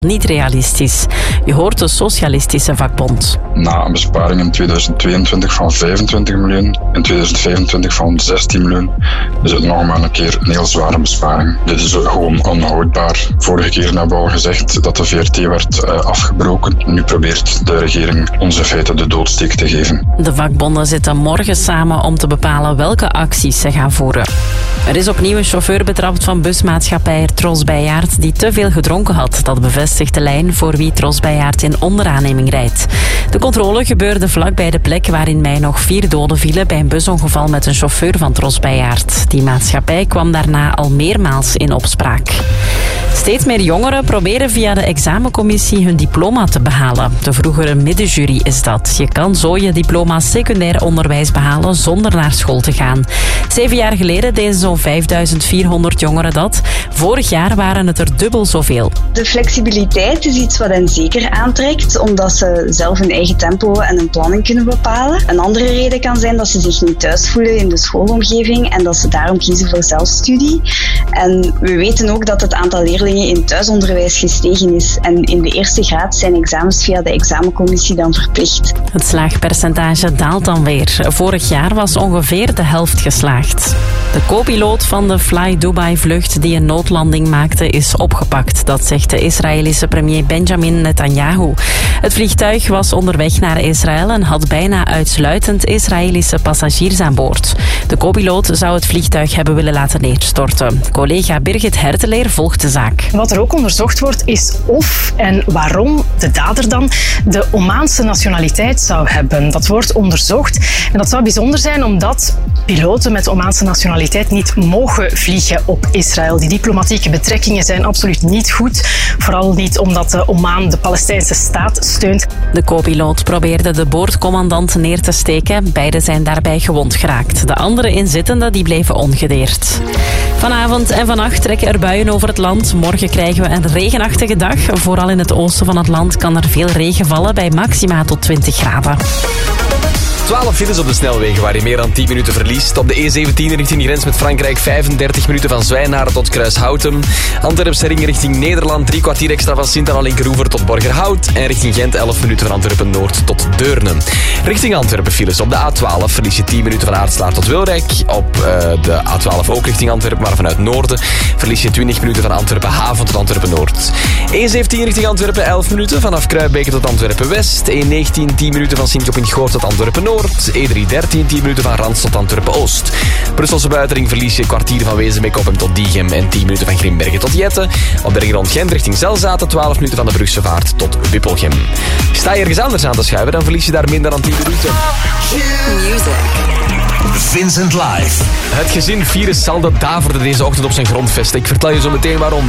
niet realistisch. Je hoort de Socialistische Vakbond. Na een besparing in 2022 van 25 miljoen, in 2025 van 16 miljoen, is het nog maar een keer een heel zware besparing. Dit is gewoon onhoudbaar. Vorige keer hebben we al gezegd dat de VRT werd afgebroken. Nu probeert de regering ons in feite de doodsteek te geven. De vakbonden zitten morgen samen om te bepalen welke acties ze gaan voeren. Er is opnieuw een chauffeur betrapt van busmaatschappij Tros Bijaard die te veel gedronken had. Dat bevestigt de lijn voor wie Tros Bijaard in onderaanneming rijdt. De controle gebeurde vlakbij de plek waar in mei nog 4 doden vielen bij een busongeval met een chauffeur van Tros Bijaard. Die maatschappij kwam daarna al meermaals in opspraak. Steeds meer jongeren proberen via de examencommissie hun diploma te behalen. De vroegere middenjury is dat. Je kan zo je diploma secundair onderwijs behalen zonder naar school te gaan. 7 jaar geleden deden zo'n 5400 jongeren dat. Vorig jaar waren het er dubbel zoveel. De flexibiliteit is iets wat hen zeker aantrekt, omdat ze zelf hun eigen tempo en een planning kunnen bepalen. Een andere reden kan zijn dat ze zich niet thuis voelen in de schoolomgeving en dat ze daarom kiezen voor zelfstudie. En we weten ook dat het aantal leerlingen in thuisonderwijs gestegen is. En in de eerste graad zijn examens via de examencommissie dan verplicht. Het slaagpercentage daalt dan weer. Vorig jaar was ongeveer de helft geslaagd. De co-piloot van de Fly Dubai-vlucht die een noodlanding maakte is opgepakt. Dat zegt de Israëlische premier Benjamin Netanyahu. Het vliegtuig was onderweg naar Israël en had bijna uitsluitend Israëlische passagiers aan boord. De co-piloot zou het vliegtuig hebben willen laten neerstorten. Collega Birgit Herteleer volgt de zaak. Wat er ook onderzocht wordt is of en waarom de dader dan de Omaanse nationaliteit zou hebben. Dat wordt onderzocht en dat zou bijzonder zijn omdat piloten met Omaanse nationaliteit niet mogen vliegen op Israël. Die diplomatieke betrekkingen zijn absoluut niet goed. Vooral niet omdat Oman de Palestijnse staat steunt. De co-piloot probeerde de boordcommandant neer te steken. Beiden zijn daarbij gewond geraakt. De andere inzittenden die bleven ongedeerd. Vanavond en vannacht trekken er buien over het land. Morgen krijgen we een regenachtige dag. Vooral in het oosten van het land kan er veel regen vallen bij maxima tot 20 graden. 12 files op de snelwegen waar je meer dan 10 minuten verliest. Op de E17 richting de grens met Frankrijk 35 minuten van Zwijnaren tot Kruishouten. Antwerpse ring richting Nederland 3 kwartier extra van Sint-Anna-Linkeroever tot Borgerhout. En richting Gent 11 minuten van Antwerpen-Noord tot Deurne. Richting Antwerpen files op de A12 verlies je 10 minuten van Aartslaar tot Wilrijk. Op de A12 ook richting Antwerpen, maar vanuit Noorden verlies je 20 minuten van Antwerpen-Haven tot Antwerpen-Noord. E17 richting Antwerpen 11 minuten vanaf Kruibeke tot Antwerpen-West. E19 10 minuten van Sint-Job-in-Goort tot Antwerpen-Noord. E3 13 10 minuten van Rans tot Antwerpen-Oost. Brusselse buitenring verlies je kwartier van Wezenbeek-Oppem tot Diegem en 10 minuten van Grimbergen tot Jette. Op de ring rond Gent richting Zelzaten 12 minuten van de Brugse Vaart tot Wippelgem. Sta je ergens anders aan te schuiven, dan verlies je daar minder dan 10 minuten. Vincent Live. Het gezin Vieres Salde daverde deze ochtend op zijn grondvesten. Ik vertel je zo meteen waarom.